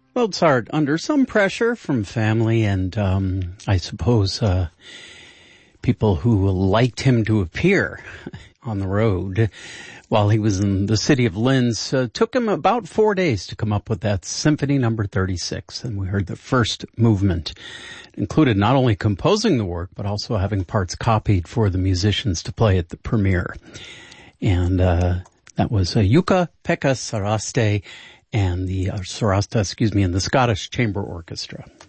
Mozart, under some pressure from family and, I suppose, people who liked him to appear on the road while he was in the city of Linz, took him about 4 days to come up with that Symphony number 36. And we heard the first movement. It included not only composing the work, but also having parts copied for the musicians to play at the premiere. And that was Jukka-Pekka Saraste and the and the Scottish Chamber Orchestra.